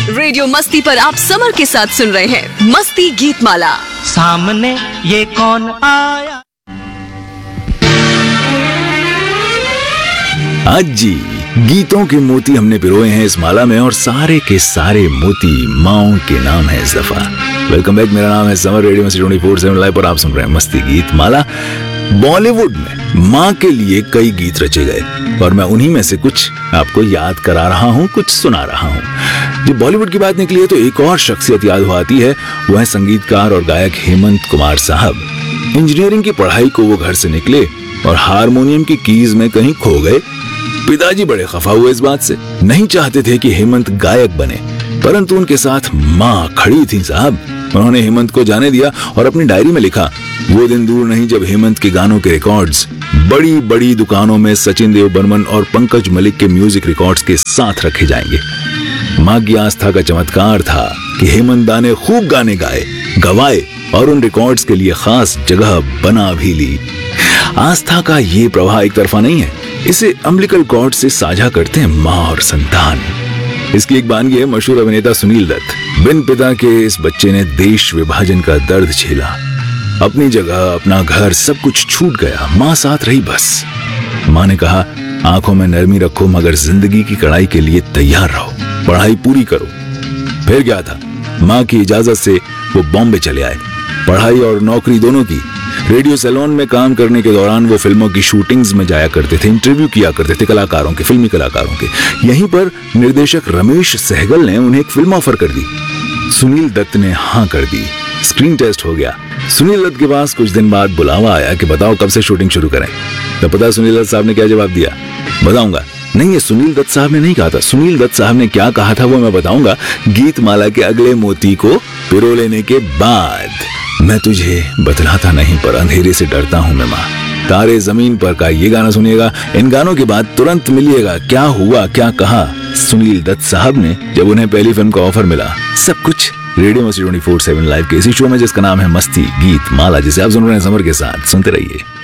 Radio मस्ती पर आप समर के साथ सुन रहे हैं मस्ती गीत माला। सामने ये कौन आया? आज जी गीतों के मोती हमने पिरोए हैं इस माला में और सारे के सारे मोती माओ के नाम है ज़फ़ा। वेलकम बैक, मेरा नाम है समर, रेडियो मस्ती 24/7 लाइव पर आप सुन रहे हैं मस्ती गीत माला। बॉलीवुड में माँ के लिए कई गीत रचे गए और मैं उन्हीं में से कुछ आपको याद करा रहा हूँ, कुछ सुना रहा हूँ। जब बॉलीवुड की बात निकली है तो एक और शख्सियत याद हो आती है, वो है संगीतकार और गायक हेमंत कुमार साहब। इंजीनियरिंग की पढ़ाई को वो घर से निकले और हारमोनियम की कीज में कहीं खो गए। पिताजी बड़े खफा हुए इस बात से, नहीं चाहते थे कि हेमंत गायक बने, परंतु उनके साथ माँ खड़ी थी साहब। उन्होंने हेमंत को जाने दिया और अपनी डायरी में लिखा, वो दिन दूर नहीं जब हेमंत के गानों के रिकॉर्ड्स बड़ी बड़ी दुकानों में सचिन देव बर्मन और पंकज मलिक के म्यूजिक रिकॉर्ड्स के साथ रखे जाएंगे। माँ की आस्था का चमत्कार था कि हेमंत दा ने खूब गाने गवाए और उन रिकॉर्ड्स के लिए खास जगह बना भी ली। आस्था का ये प्रवाह एक तरफा नहीं है, इसे अम्बिलिकल कॉर्ड से साझा करते हैं माँ और संतान। इसकी एक बानगी है मशहूर अभिनेता सुनील दत्त। बिन पिता के इस बच्चे ने देश विभाजन का दर्द झेला, अपनी जगह अपना घर सब कुछ छूट गया, माँ साथ रही बस। माँ ने कहा, आंखों में नरमी रखो मगर जिंदगी की कड़ाई के लिए तैयार रहो, पढ़ाई पूरी करो। फिर क्या था, माँ की इजाजत से वो बॉम्बे चले आए। पढ़ाई और नौकरी दोनों की। रेडियो सैलून में काम करने के दौरान वो फिल्मों की शूटिंग्स में जाया करते थे, इंटरव्यू किया करते थे कलाकारों के, फिल्मी कलाकारों के। यहीं पर निर्देशक रमेश सहगल ने उन्हें एक फिल्म ऑफर कर दी। सुनील दत्त ने हाँ कर दी। स्क्रीन टेस्ट हो गया। सुनील दत्त के पास कुछ दिन बाद बुलावा आया कि बताओ कब से शूटिंग शुरू करें। तो पता सुनील दत्त साहब ने क्या जवाब दिया? बताऊंगा। नहीं, ये सुनील दत्त साहब ने नहीं कहा था। सुनील दत्त साहब ने क्या कहा था वो मैं बताऊंगा गीत माला के अगले मोती को पिरो लेने के बाद। मैं तुझे बतलाता नहीं पर अंधेरे से डरता हूँ मैं माँ, तारे जमीन पर का ये गाना सुनिएगा। इन गानों के बाद तुरंत मिलिएगा क्या हुआ क्या कहा सुनील दत्त साहब ने जब उन्हें पहली फिल्म का ऑफर मिला। सब कुछ रेडियो मस्ती 24/7 लाइव के इसी शो में जिसका नाम है मस्ती गीत माला, जिसे आप सुन रहे हैं समर के साथ। सुनते रहिए।